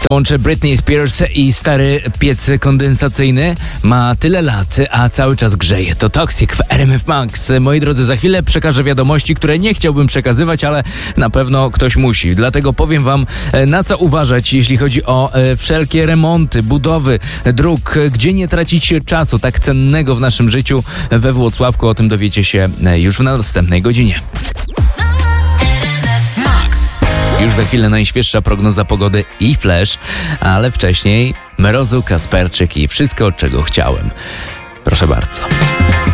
Co łączy Britney Spears i stary piec kondensacyjny? Ma tyle lat, a cały czas grzeje. To Toxic w RMF Max. Moi drodzy, za chwilę przekażę wiadomości, które nie chciałbym przekazywać, ale na pewno ktoś musi. Dlatego powiem wam, na co uważać, jeśli chodzi o wszelkie remonty, budowy dróg, gdzie nie tracić czasu tak cennego w naszym życiu. We Włocławku o tym dowiecie się już w następnej godzinie. Już za chwilę najświeższa prognoza pogody i flash, ale wcześniej Mrozu, Kasperczyk i wszystko, czego chciałem. Proszę bardzo.